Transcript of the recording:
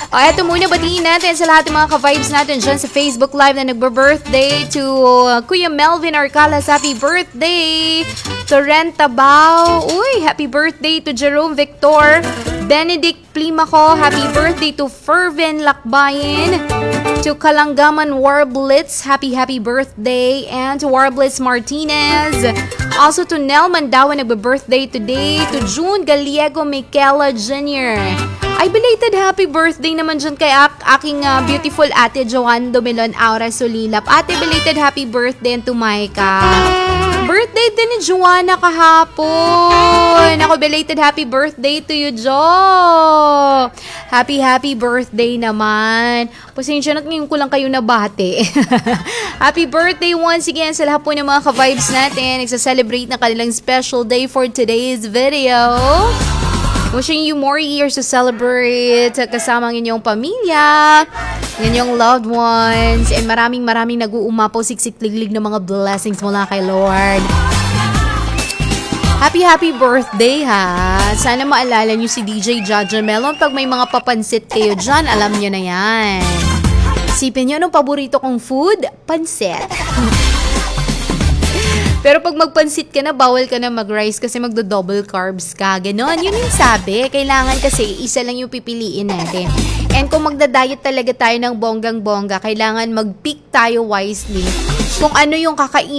O, eto muna, batiin natin sa lahat ng mga ka-vibes natin dyan sa Facebook Live na nagbe-birthday to Kuya Melvin Arcalas. Happy birthday! To Ren Tabao. Uy, happy birthday to Jerome Victor. Benedict Plimaco. Happy birthday to Fervin Lakbayin. To Kalanggaman Warblitz. Happy birthday. And to Warblitz Martinez. Also to Nel Mandawa, nagbe-birthday today. To June Gallego Michaela Jr. Ay, belated happy birthday naman dyan kay aking beautiful ate Joanne Domilon Aura Solilap. Ate, belated happy birthday to Maika. Birthday din ni Joanna kahapon. Ako, belated happy birthday to you, Jo. Happy birthday naman. Pasensya na, ngayon ko lang kayo nabate. Happy birthday once again sa lahat po ng mga ka-vibes natin. Nagsa-celebrate na kanilang special day for today's video. Wishing you more years to celebrate kasama ang inyong pamilya, inyong loved ones, and maraming nag-uumapaw siksik-liglig ng mga blessings mula kay Lord. Happy birthday ha! Sana maalala nyo si DJ Jaja Melon. Pag may mga papansit kayo dyan, alam nyo na yan. Isipin nyo, anong paborito kong food? Pansit. Pero pag magpansit ka na, bawal ka na mag-rice kasi magdo-double carbs ka. Ganon, yun yung sabi. Kailangan kasi isa lang yung pipiliin natin. And kung magda-diet talaga tayo ng bonggang-bongga, kailangan mag-pick tayo wisely kung ano yung kakainin